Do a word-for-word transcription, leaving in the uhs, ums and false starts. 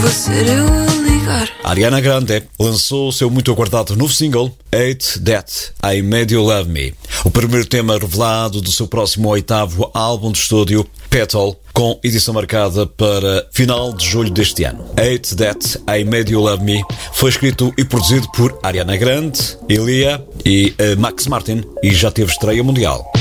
vou ser eu a ligar. Ariana Grande lançou o seu muito aguardado novo single, Hate That I Made You Love Me, o primeiro tema revelado do seu próximo oitavo álbum de estúdio, Petal, com edição marcada para final de julho deste ano. Hate That I Made You Love Me foi escrito e produzido por Ariana Grande, Aaliyah e uh, Max Martin e já teve estreia mundial.